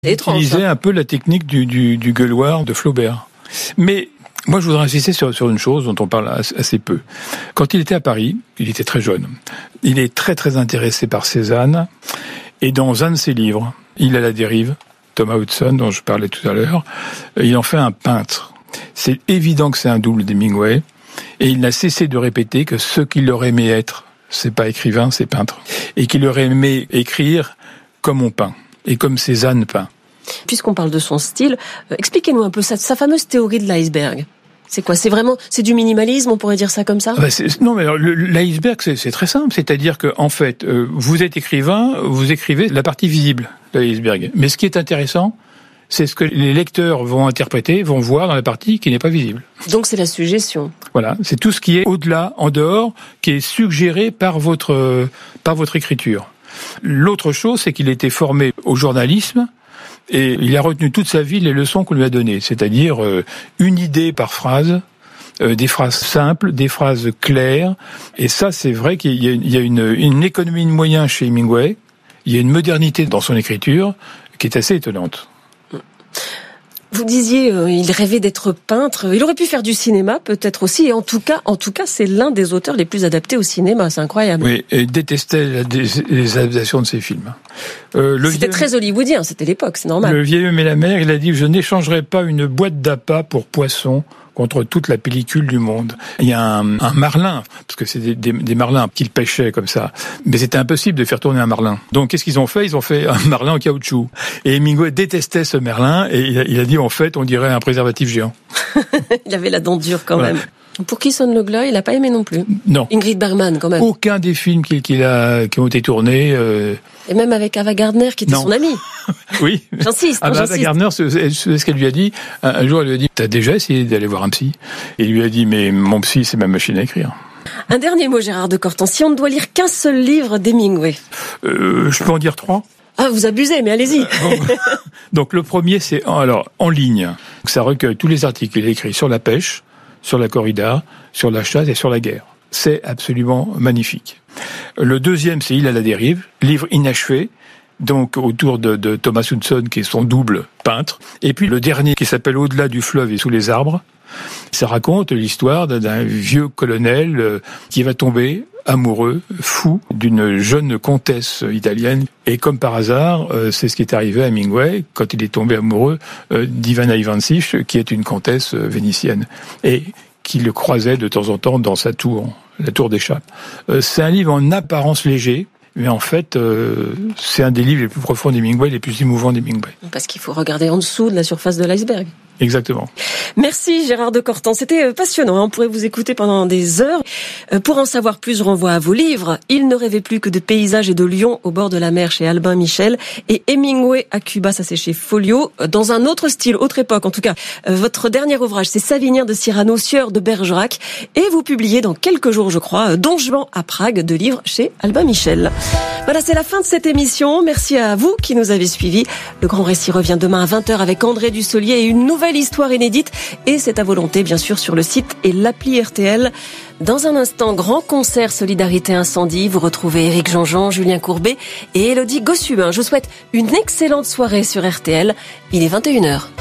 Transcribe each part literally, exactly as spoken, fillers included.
Il utilisait un peu la technique du, du, du gueuloir de Flaubert. Mais moi, je voudrais insister sur, sur une chose dont on parle assez peu. Quand il était à Paris, il était très jeune. Il est très très intéressé par Cézanne. Et dans un de ses livres, Il est à la dérive, Thomas Hudson, dont je parlais tout à l'heure, il en fait un peintre. C'est évident que c'est un double d'Hemingway. Et il n'a cessé de répéter que ce qu'il aurait aimé être, c'est pas écrivain, c'est peintre. Et qu'il aurait aimé écrire comme on peint. Et comme Cézanne peint. Puisqu'on parle de son style, euh, expliquez-nous un peu sa, sa fameuse théorie de l'iceberg. C'est quoi ? C'est vraiment, c'est du minimalisme, on pourrait dire ça comme ça ? Ah bah c'est, non, mais alors, le, l'iceberg, c'est, c'est très simple. C'est-à-dire que, en fait, euh, vous êtes écrivain, vous écrivez la partie visible de l'iceberg. Mais ce qui est intéressant, c'est ce que les lecteurs vont interpréter, vont voir dans la partie qui n'est pas visible. Donc c'est la suggestion. Voilà, c'est tout ce qui est au-delà, en dehors, qui est suggéré par votre euh, par votre écriture. L'autre chose, c'est qu'il était formé au journalisme et il a retenu toute sa vie les leçons qu'on lui a données, c'est-à-dire euh, une idée par phrase, euh, des phrases simples, des phrases claires. Et ça, c'est vrai qu'il y a, il y a une, une économie de moyens chez Hemingway, il y a une modernité dans son écriture qui est assez étonnante. Vous disiez, euh, il rêvait d'être peintre. Il aurait pu faire du cinéma, peut-être aussi. Et en tout cas, en tout cas, c'est l'un des auteurs les plus adaptés au cinéma. C'est incroyable. Oui, et il détestait la, les adaptations de ses films. Euh, le c'était vieux, très hollywoodien. C'était l'époque, c'est normal. Le vieil homme et la mer, il a dit: je n'échangerai pas une boîte d'appât pour poissons contre toute la pellicule du monde. Il y a un, un marlin, parce que c'est des, des, des marlins qu'ils pêchaient comme ça. Mais c'était impossible de faire tourner un marlin. Donc qu'est-ce qu'ils ont fait ? Ils ont fait un marlin en caoutchouc. Et Hemingway détestait ce marlin, et il a, il a dit, en fait, on dirait un préservatif géant. Il avait la dent dure quand voilà. même. Pour Qui sonne le glas, il n'a pas aimé non plus. Non. Ingrid Bergman, quand même. Aucun des films qu'il, qu'il a, qui ont été tournés. Euh... Et même avec Ava Gardner, qui était non. son amie. Oui. J'insiste. Ah, Ava Gardner, c'est, c'est ce qu'elle lui a dit. Un, un jour, elle lui a dit: t'as déjà essayé d'aller voir un psy ? Et il lui a dit: mais mon psy, c'est ma machine à écrire. Un dernier mot, Gérard de Cortan. Si on ne doit lire qu'un seul livre d'Hemingway. Euh, je peux en dire trois ? Ah, vous abusez, mais allez-y. Donc le premier, c'est alors en ligne. Ça recueille tous les articles qu'il a écrits sur la pêche, sur la corrida, sur la chasse et sur la guerre. C'est absolument magnifique. Le deuxième, c'est Il est à la dérive, livre inachevé, donc autour de, de Thomas Hudson, qui est son double peintre. Et puis le dernier, qui s'appelle Au-delà du fleuve et sous les arbres. Ça raconte l'histoire d'un vieux colonel qui va tomber amoureux, fou, d'une jeune comtesse italienne. Et comme par hasard, c'est ce qui est arrivé à Hemingway quand il est tombé amoureux d'Ivana Ivancic, qui est une comtesse vénitienne, et qui le croisait de temps en temps dans sa tour, la tour d'échappe. C'est un livre en apparence léger, mais en fait, euh, c'est un des livres les plus profonds d'Hemingway, les plus émouvants d'Hemingway. Parce qu'il faut regarder en dessous de la surface de l'iceberg. Exactement. Merci Gérard de Cortan, c'était passionnant, on pourrait vous écouter pendant des heures. Pour en savoir plus, je renvoie à vos livres. Il ne rêvait plus que de paysages et de lions au bord de la mer chez Albin Michel, et Hemingway à Cuba, ça c'est chez Folio, dans un autre style, autre époque en tout cas. Votre dernier ouvrage, c'est Savinien de Cyrano, Sieur de Bergerac, et vous publiez dans quelques jours, je crois, Don Juan à Prague, deux livres chez Albin Michel. Voilà, c'est la fin de cette émission. Merci à vous qui nous avez suivis. Le Grand Récit revient demain à vingt heures avec André Dussolier et une nouvelle histoire inédite. Et c'est à volonté, bien sûr, sur le site et l'appli R T L. Dans un instant, grand concert Solidarité Incendie. Vous retrouvez Éric Jean-Jean, Julien Courbet et Élodie Gossuin. Je vous souhaite une excellente soirée sur R T L. Il est vingt et une heures.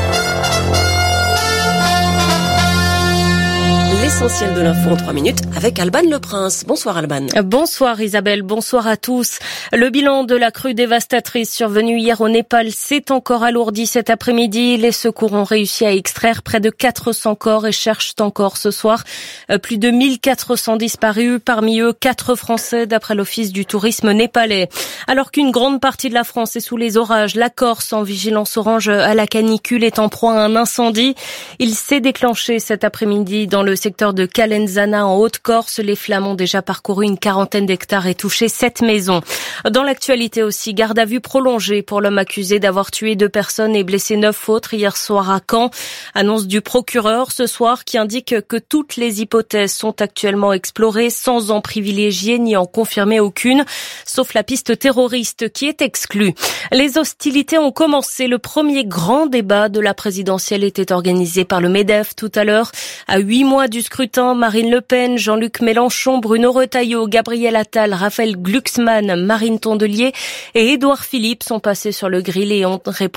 L'essentiel de l'info en trois minutes avec Alban Le Prince. Bonsoir Alban. Bonsoir Isabelle, bonsoir à tous. Le bilan de la crue dévastatrice survenue hier au Népal s'est encore alourdi cet après-midi. Les secours ont réussi à extraire près de quatre cents corps et cherchent encore ce soir plus de mille quatre cents disparus, parmi eux quatre Français d'après l'Office du tourisme népalais. Alors qu'une grande partie de la France est sous les orages, la Corse en vigilance orange à la canicule est en proie à un incendie. Il s'est déclenché cet après-midi dans le secteur de Calenzana en Haute-Corse. Les flammes ont déjà parcouru une quarantaine d'hectares et touché sept maisons. Dans l'actualité aussi, garde à vue prolongée pour l'homme accusé d'avoir tué deux personnes et blessé neuf autres hier soir à Caen. Annonce du procureur ce soir qui indique que toutes les hypothèses sont actuellement explorées sans en privilégier ni en confirmer aucune, sauf la piste terroriste qui est exclue. Les hostilités ont commencé. Le premier grand débat de la présidentielle était organisé par le MEDEF tout à l'heure. À huit mois du scrutin, Marine Le Pen, Jean-Luc Mélenchon, Bruno Retailleau, Gabriel Attal, Raphaël Glucksmann, Marine Tondelier et Édouard Philippe sont passés sur le grill et ont répondu